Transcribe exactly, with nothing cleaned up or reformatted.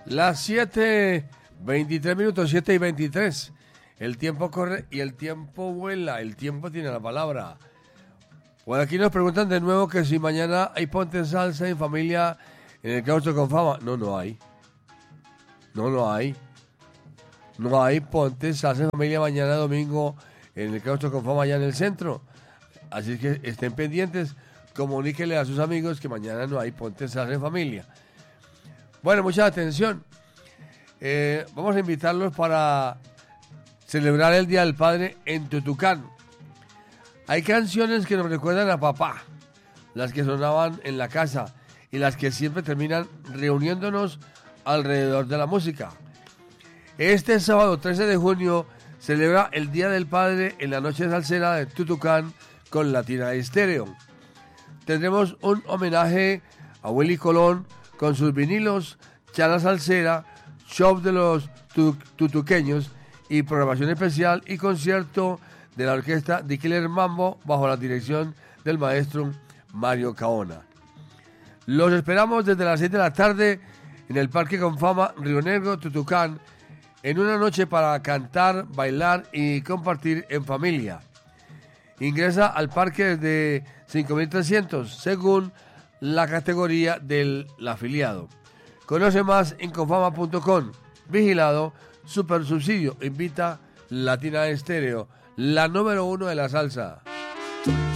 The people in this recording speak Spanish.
Las siete veintitrés minutos, siete y veintitrés. El tiempo corre y el tiempo vuela. El tiempo tiene la palabra. Bueno, aquí nos preguntan de nuevo que si mañana hay Ponte en Salsa en familia en el Claustro con Fama. No, no hay. No, no hay. No hay Ponte en Salsa en familia mañana domingo en el Claustro con Fama allá en el centro. Así que estén pendientes. Comuníquenle a sus amigos que mañana no hay Ponte en Salsa en familia. Bueno, mucha atención. Eh, vamos a invitarlos para celebrar el Día del Padre en Tutucán. Hay canciones que nos recuerdan a papá, las que sonaban en la casa y las que siempre terminan reuniéndonos alrededor de la música. Este sábado trece de junio celebra el Día del Padre en la noche salsera de Tutucán con Latina Estéreo. Tendremos un homenaje a Willy Colón con sus vinilos, charla salsera, show de los tutuqueños y programación especial y concierto de la orquesta de Killer Mambo bajo la dirección del maestro Mario Caona. Los esperamos desde las seis de la tarde en el Parque con Fama Río Negro, Tutucán, en una noche para cantar, bailar y compartir en familia. Ingresa al parque desde cinco mil trescientos según la categoría del afiliado. Conoce más en confama punto com. Vigilado Super Subsidio. Invita Latina Estéreo, la número uno de la salsa.